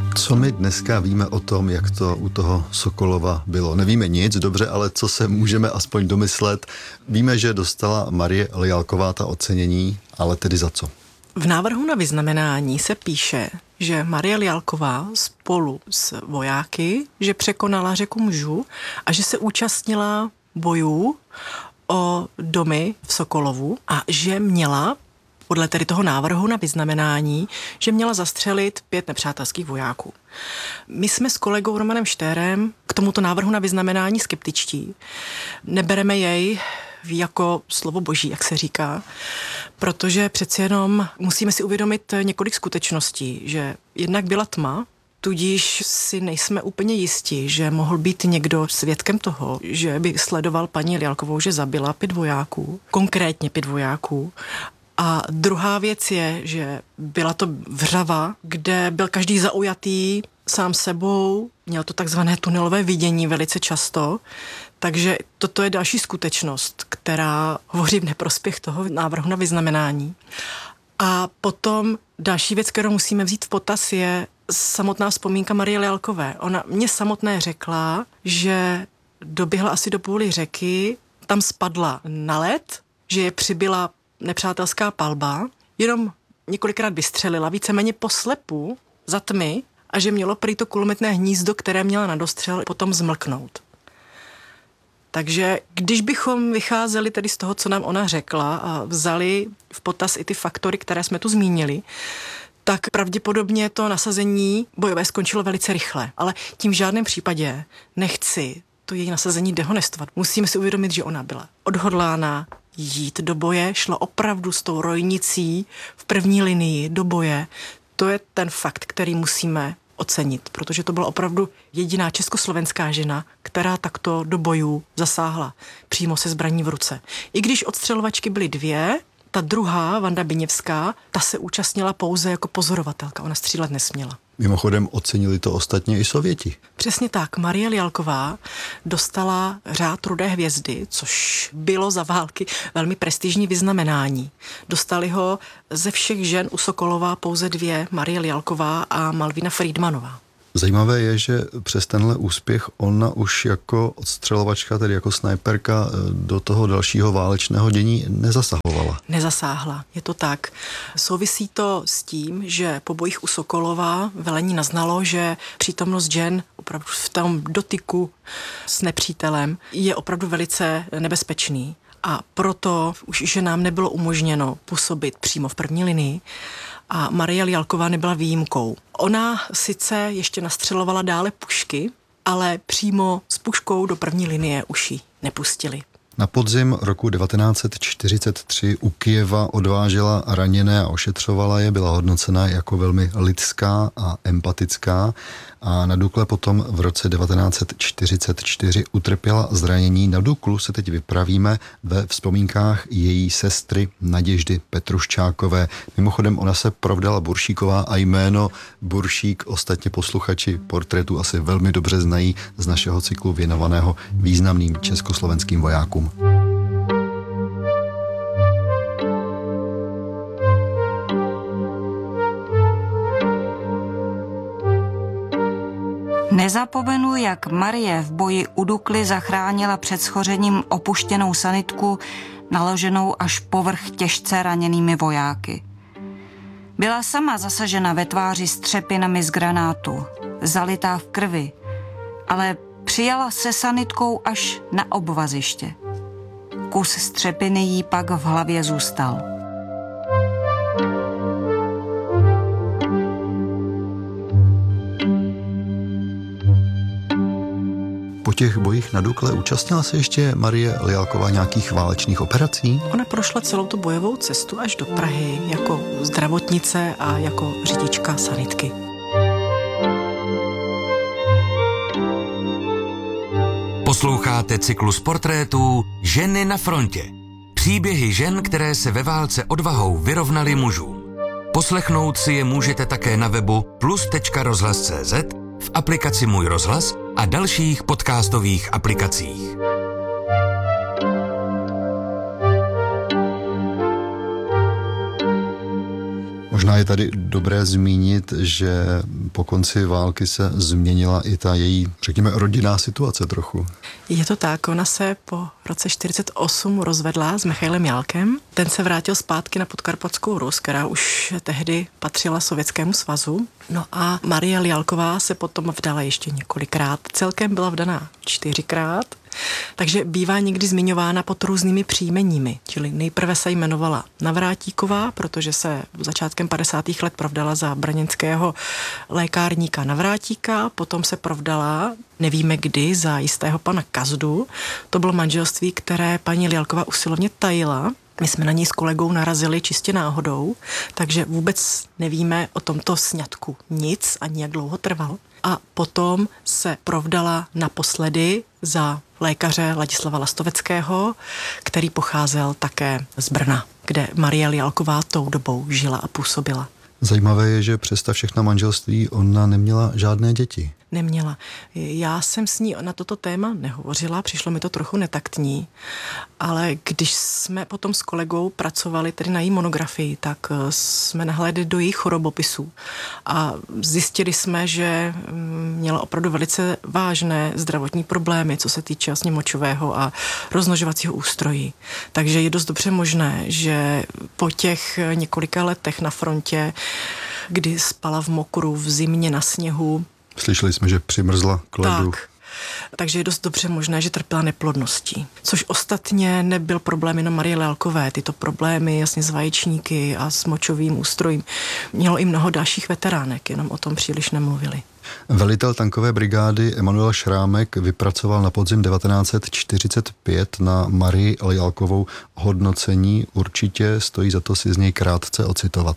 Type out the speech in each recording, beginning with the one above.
Co my dneska víme o tom, jak to u toho Sokolova bylo? Nevíme nic, dobře, ale co se můžeme aspoň domyslet? Víme, že dostala Marie Lialková ta ocenění, ale tedy za co? V návrhu na vyznamenání se píše, že Marie Lialková spolu s vojáky, že překonala řeku Mžu a že se účastnila bojů o domy v Sokolovu a že měla, podle tedy toho návrhu na vyznamenání, že měla zastřelit 5 nepřátelských vojáků. My jsme s kolegou Romanem Štérem k tomuto návrhu na vyznamenání skeptičtí. Nebereme jej jako slovo boží, jak se říká, protože přeci jenom musíme si uvědomit několik skutečností, že jednak byla tma, tudíž si nejsme úplně jistí, že mohl být někdo svědkem toho, že by sledoval paní Lialkovou, že zabila 5 vojáků, konkrétně 5 vojáků. A druhá věc je, že byla to vřava, kde byl každý zaujatý sám sebou, měl to takzvané tunelové vidění velice často, takže toto je další skutečnost, která hovoří v neprospěch toho návrhu na vyznamenání. A potom další věc, kterou musíme vzít v potaz, je samotná vzpomínka Marie Lialkové. Ona mě samotné řekla, že doběhla asi do půly řeky, tam spadla na led, že je přibyla nepřátelská palba, jenom několikrát vystřelila, víceméně poslepu za tmy a že mělo prý to kulometné hnízdo, které měla na dostřel, potom zmlknout. Takže když bychom vycházeli tedy z toho, co nám ona řekla a vzali v potaz i ty faktory, které jsme tu zmínili, tak pravděpodobně to nasazení bojové skončilo velice rychle. Ale tím v žádném případě nechci to její nasazení dehonestovat. Musíme si uvědomit, že ona byla odhodlána jít do boje, šla opravdu s tou rojnicí v první linii do boje. To je ten fakt, který musíme ocenit, protože to byla opravdu jediná československá žena, která takto do bojů zasáhla přímo se zbraní v ruce. I když odstřelovačky byly 2, ta druhá, Vanda Biněvská, ta se účastnila pouze jako pozorovatelka, ona střílet nesměla. Mimochodem ocenili to ostatně i Sověti. Přesně tak. Marie Lialková dostala řád Rudé hvězdy, což bylo za války velmi prestižní vyznamenání. Dostali ho ze všech žen u Sokolova pouze 2, Marie Lialková a Malvina Friedmanová. Zajímavé je, že přes tenhle úspěch ona už jako odstřelovačka, tedy jako snajperka, do toho dalšího válečného dění nezasahovala. Nezasáhla, je to tak. Souvisí to s tím, že po bojích u Sokolova velení naznalo, že přítomnost žen opravdu v tom dotyku s nepřítelem je opravdu velice nebezpečný. A proto už ženám nebylo umožněno působit přímo v první linii. A Marie Lialková nebyla výjimkou. Ona sice ještě nastřelovala dále pušky, ale přímo s puškou do první linie už ji nepustili. Na podzim roku 1943 u Kyjeva odvážela raněné a ošetřovala je, byla hodnocena jako velmi lidská a empatická a na Dukle potom v roce 1944 utrpěla zranění. Na Duklu se teď vypravíme ve vzpomínkách její sestry Naděždy Petruščákové. Mimochodem ona se provdala Buršíková a jméno Buršík ostatně posluchači Portrétu asi velmi dobře znají z našeho cyklu věnovaného významným československým vojákům. Nezapomenu, jak Marie v boji u Dukly zachránila před schořením opuštěnou sanitku, naloženou až povrch těžce raněnými vojáky. Byla sama zasažena ve tváři střepinami z granátu, zalitá v krvi, ale přijala se sanitkou až na obvaziště. Kus střepiny jí pak v hlavě zůstal. Po těch bojích na Dukle účastnila se ještě Marie Lialková nějakých válečných operací? Ona prošla celou tu bojovou cestu až do Prahy jako zdravotnice a jako řidička sanitky. Posloucháte cyklus portrétů Ženy na frontě. Příběhy žen, které se ve válce odvahou vyrovnaly mužům. Poslechnout si je můžete také na webu plus.rozhlas.cz, v aplikaci Můj rozhlas a dalších podcastových aplikacích. Možná je tady dobré zmínit, že po konci války se změnila i ta její, řekněme, rodinná situace trochu. Je to tak, ona se po roce 1948 rozvedla s Michailem Jalkem. Ten se vrátil zpátky na Podkarpatskou Rus, která už tehdy patřila Sovětskému svazu. No a Marie Ljalková se potom vdala ještě několikrát. Celkem byla vdaná 4krát. Takže bývá někdy zmiňována pod různými příjmeními. Čili nejprve se jmenovala Navrátíková, protože se začátkem 50. let provdala za brněnského lékárníka Navrátíka, potom se provdala, nevíme kdy, za jistého pana Kazdu. To bylo manželství, které paní Ljalková usilovně tajila. My jsme na něj s kolegou narazili čistě náhodou, takže vůbec nevíme o tomto sňatku nic, ani jak dlouho trval. A potom se provdala naposledy za lékaře Ladislava Lastoveckého, který pocházel také z Brna, kde Marie Ljalková tou dobou žila a působila. Zajímavé je, že přes ta všechna manželství ona neměla žádné děti. Neměla. Já jsem s ní na toto téma nehovořila, přišlo mi to trochu netaktní, ale když jsme potom s kolegou pracovali tedy na její monografii, tak jsme nahlédli do jejich chorobopisů a zjistili jsme, že měla opravdu velice vážné zdravotní problémy, co se týče vlastně močového a rozmnožovacího ústrojí. Takže je dost dobře možné, že po těch několika letech na frontě, kdy spala v mokru, v zimě, na sněhu, Slyšeli jsme, že přimrzla k ledu. Takže je dost dobře možné, že trpěla neplodností. Což ostatně nebyl problém jenom Marie Ljalkové. Tyto problémy jasně s vaječníky a s močovým ústrojím mělo i mnoho dalších veteránek, jenom o tom příliš nemluvili. Velitel tankové brigády Emanuel Šrámek vypracoval na podzim 1945 na Marii Ljalkovou hodnocení. Určitě stojí za to si z něj krátce ocitovat.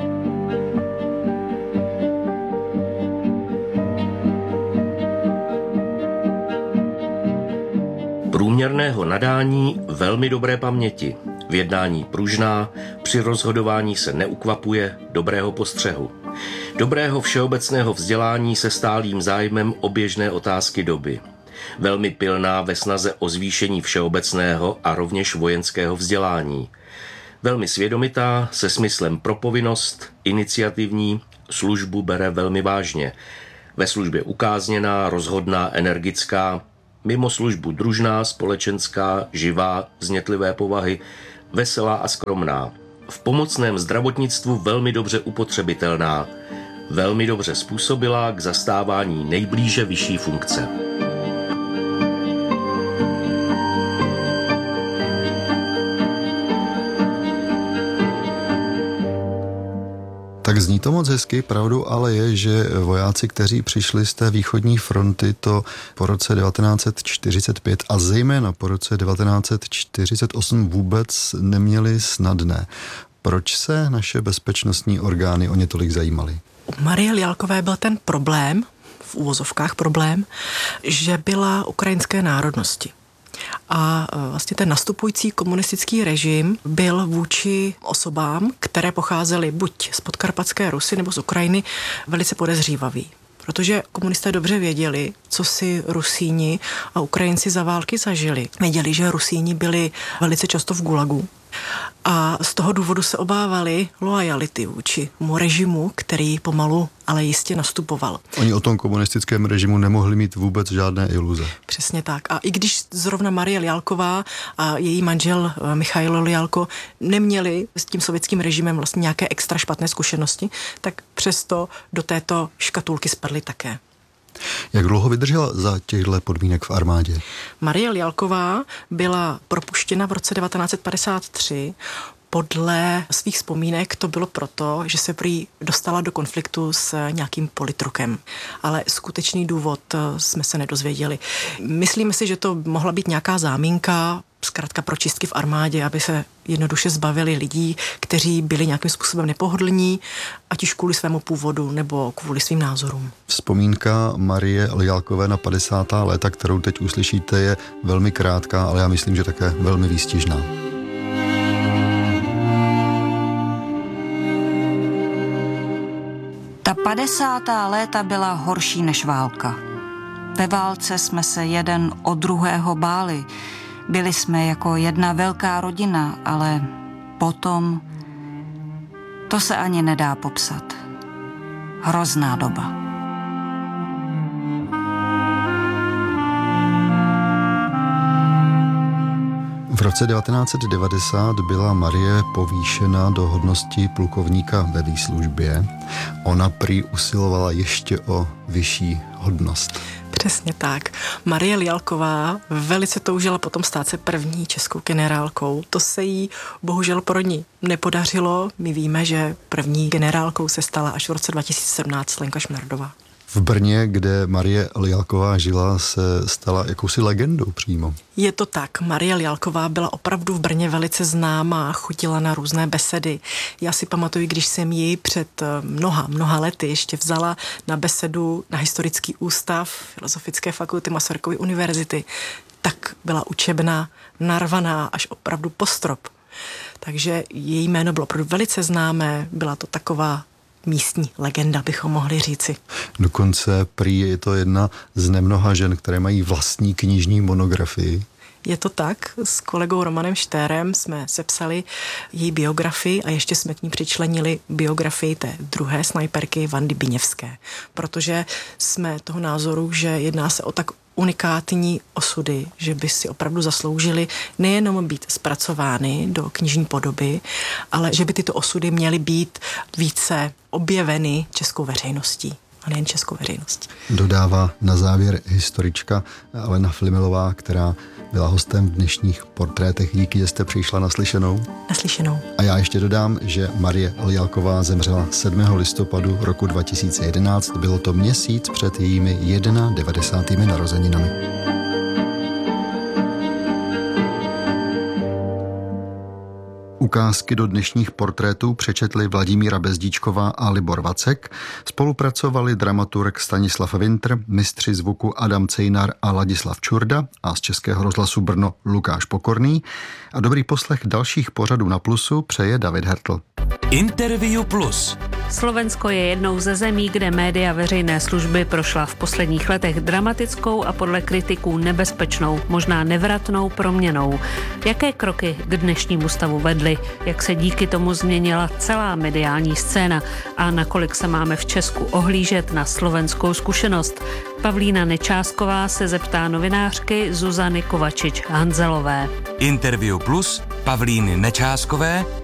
Průměrného nadání, velmi dobré paměti, v jednání pružná, při rozhodování se neukvapuje, dobrého postřehu, dobrého všeobecného vzdělání se stálým zájmem o běžné otázky doby, velmi pilná ve snaze o zvýšení všeobecného a rovněž vojenského vzdělání, velmi svědomitá, se smyslem pro povinnost, iniciativní, službu bere velmi vážně, ve službě ukázněná, rozhodná, energická, mimo službu družná, společenská, živá, vznětlivé povahy, veselá a skromná. V pomocném zdravotnictvu velmi dobře upotřebitelná, velmi dobře způsobila k zastávání nejblíže vyšší funkce. Tak zní to moc hezky, pravdou ale je, že vojáci, kteří přišli z té východní fronty, to po roce 1945 a zejména po roce 1948 vůbec neměli snadné. Proč se naše bezpečnostní orgány o ně tolik zajímaly? U Marie Ljalkové byl ten problém, v úvozovkách problém, že byla ukrajinské národnosti. A vlastně ten nastupující komunistický režim byl vůči osobám, které pocházely buď z Podkarpatské Rusy nebo z Ukrajiny, velice podezřívavý. Protože komunisté dobře věděli, co si Rusíni a Ukrajinci za války zažili. Věděli, že Rusíni byli velice často v gulagu. A z toho důvodu se obávali loajality vůči režimu, který pomalu, ale jistě nastupoval. Oni o tom komunistickém režimu nemohli mít vůbec žádné iluze. Přesně tak. A i když zrovna Marie Ljalková a její manžel Michail Ljalko neměli s tím sovětským režimem vlastně nějaké extra špatné zkušenosti, tak přesto do této škatulky spadly také. Jak dlouho vydržela za těchto podmínek v armádě? Marie Ljalková byla propuštěna v roce 1953. Podle svých vzpomínek to bylo proto, že se prý dostala do konfliktu s nějakým politrukem. Ale skutečný důvod jsme se nedozvěděli. Myslíme si, že to mohla být nějaká záminka, zkrátka pro čistky v armádě, aby se jednoduše zbavili lidí, kteří byli nějakým způsobem nepohodlní, ať už kvůli svému původu nebo kvůli svým názorům. Vzpomínka Marie Ljalkové na 50. léta, kterou teď uslyšíte, je velmi krátká, ale já myslím, že také velmi výstižná. Ta 50. léta byla horší než válka. Ve válce jsme se jeden od druhého báli. Byli jsme jako jedna velká rodina, ale potom To se ani nedá popsat. Hrozná doba. V roce 1990 byla Marie povýšena do hodnosti plukovníka ve výslužbě. Ona prý usilovala ještě o vyšší hodnost. Přesně tak. Marie Lialková velice toužila potom stát se první českou generálkou. To se jí bohužel pro ní nepodařilo. My víme, že první generálkou se stala až v roce 2017 Lenka Šmerdová. V Brně, kde Marie Lialková žila, se stala jakousi legendou přímo. Je to tak. Marie Lialková byla opravdu v Brně velice známá, chodila na různé besedy. Já si pamatuju, když jsem ji před mnoha lety ještě vzala na besedu na Historický ústav Filozofické fakulty Masarykovy univerzity, tak byla učebna narvaná až opravdu po strop. Takže její jméno bylo opravdu velice známé, byla to taková místní legenda, bychom mohli říci. Dokonce prý je to jedna z nemnoha žen, které mají vlastní knižní monografii. Je to tak. S kolegou Romanem Štérem jsme sepsali její biografii a ještě jsme k ní přičlenili biografii té druhé snajperky Vandy Biněvské. Protože jsme toho názoru, že jedná se o tak unikátní osudy, že by si opravdu zasloužili nejenom být zpracovány do knižní podoby, ale že by tyto osudy měly být více objeveny českou veřejností. A nejen českou veřejností. Dodává na závěr historička Alena Flimelová, která byla hostem v dnešních portrétech. Díky, že jste přišla naslyšenou. Naslyšenou. A já ještě dodám, že Marie Lialková zemřela 7. listopadu roku 2011. Bylo to měsíc před jejími 91. narozeninami. Ukázky do dnešních portrétů přečetli Vladimíra Bezdíčková a Libor Vacek. Spolupracovali dramaturg Stanislav Winter, mistři zvuku Adam Cejnar a Ladislav Čurda a z Českého rozhlasu Brno Lukáš Pokorný. A dobrý poslech dalších pořadů na Plusu přeje David Hertl. Interview Plus. Slovensko je jednou ze zemí, kde média veřejné služby prošla v posledních letech dramatickou a podle kritiků nebezpečnou, možná nevratnou proměnou. Jaké kroky k dnešnímu stavu vedly? Jak se díky tomu změnila celá mediální scéna? A nakolik se máme v Česku ohlížet na slovenskou zkušenost? Pavlína Nečásková se zeptá novinářky Zuzany Kovačič-Hanzelové. Interview Plus Pavlíny Nečáskové